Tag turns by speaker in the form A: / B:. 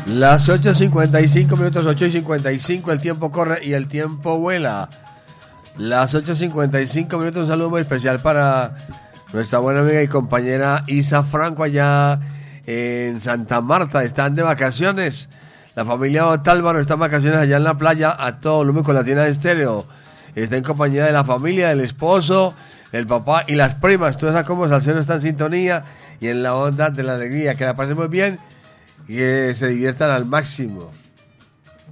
A: Las 8:55 minutos, 8:55, el tiempo corre y el tiempo vuela. Las 8:55 minutos, un saludo muy especial para nuestra buena amiga y compañera Isa Franco allá en Santa Marta. Están de vacaciones. La familia Otálvaro está en vacaciones allá en la playa a todo volumen con Latina Estéreo. Está en compañía de la familia, del esposo, el papá y las primas. Toda esa como Salsero está en sintonía y en la onda de la alegría. Que la pasen muy bien y que se diviertan al máximo.